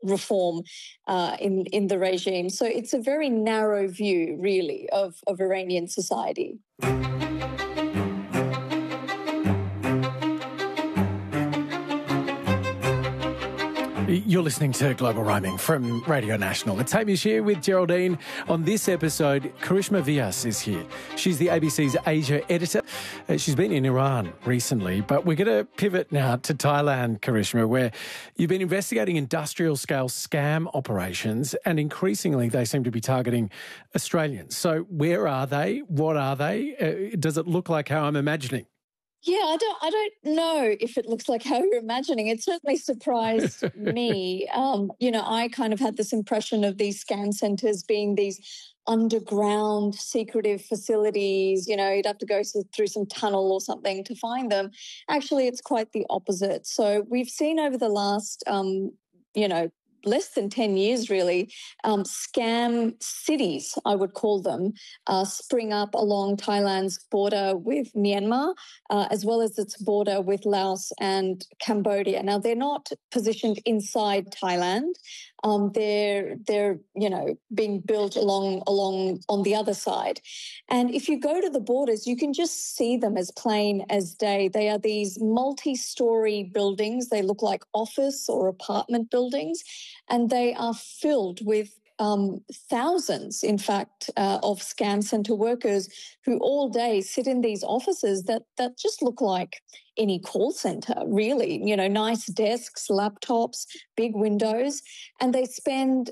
reform in the regime. So it's a very narrow view, really, of Iranian society. You're listening to Global Roaming from Radio National. It's Hamish here with Geraldine. On this episode, Karishma Vyas is here. She's the ABC's Asia editor. She's been in Iran recently, but we're going to pivot now to Thailand, Karishma, where you've been investigating industrial-scale scam operations, and increasingly they seem to be targeting Australians. So where are they? What are they? Does it look like how I'm imagining? Yeah, I don't know if it looks like how you're imagining. It certainly surprised me. I kind of had this impression of these scam centres being these underground, secretive facilities. You'd have to go through some tunnel or something to find them. Actually, it's quite the opposite. So we've seen over the last, less than 10 years, really, scam cities, I would call them, spring up along Thailand's border with Myanmar, as well as its border with Laos and Cambodia. Now, they're not positioned inside Thailand. They're being built along on the other side. And if you go to the borders, you can just see them as plain as day. They are these multi-story buildings. They look like office or apartment buildings, and they are filled with thousands, in fact, of scam centre workers who all day sit in these offices that just look like any call centre, really. Nice desks, laptops, big windows, and they spend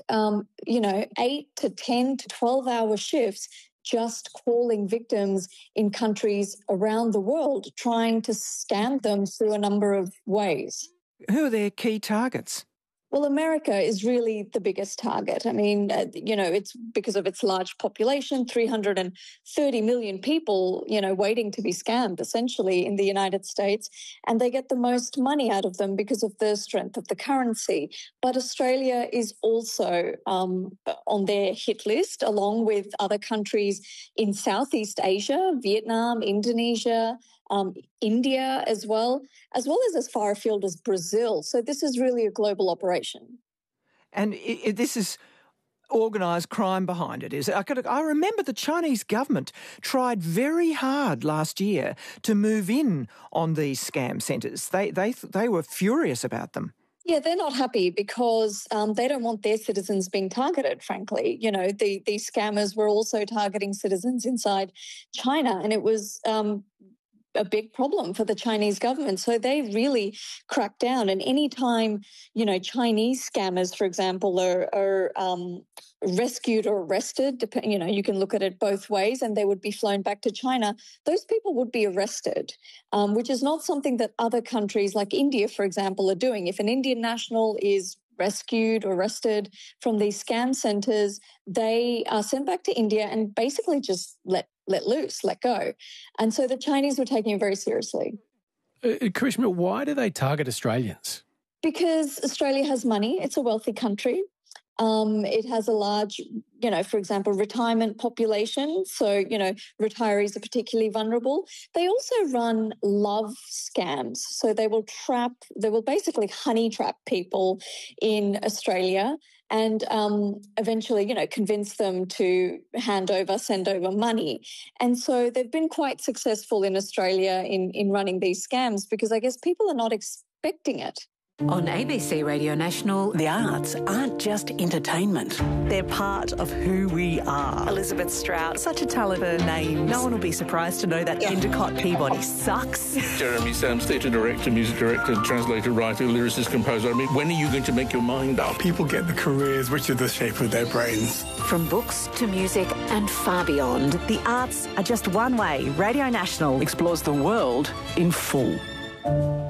8 to 10 to 12-hour shifts just calling victims in countries around the world, trying to scam them through a number of ways. Who are their key targets? Well, America is really the biggest target. I mean, it's because of its large population, 330 million people, waiting to be scammed, essentially, in the United States. And they get the most money out of them because of the strength of the currency. But Australia is also on their hit list, along with other countries in Southeast Asia, Vietnam, Indonesia, India as well as far afield as Brazil. So this is really a global operation. And this is organised crime behind it, is it? I remember the Chinese government tried very hard last year to move in on these scam centres. They were furious about them. Yeah, they're not happy because they don't want their citizens being targeted, frankly. These scammers were also targeting citizens inside China, and it was a big problem for the Chinese government. So they really cracked down. And any time, Chinese scammers, for example, are rescued or arrested, you can look at it both ways, and they would be flown back to China, those people would be arrested, which is not something that other countries like India, for example, are doing. If an Indian national is rescued or arrested from these scam centres, they are sent back to India and basically just let loose, let go. And so the Chinese were taking it very seriously. Karishma, why do they target Australians? Because Australia has money. It's a wealthy country. It has a large, for example, retirement population. So, retirees are particularly vulnerable. They also run love scams. So they will basically honey trap people in Australia and eventually, convince them to send over money. And so they've been quite successful in Australia in running these scams because I guess people are not expecting it. On ABC Radio National, the arts aren't just entertainment. They're part of who we are. Elizabeth Strout. Such a talented name. No one will be surprised to know that Endicott Peabody sucks. Jeremy Sams, theatre director, music director, translator, writer, lyricist, composer. I mean, when are you going to make your mind up? People get the careers which are the shape of their brains. From books to music and far beyond, the arts are just one way Radio National explores the world in full.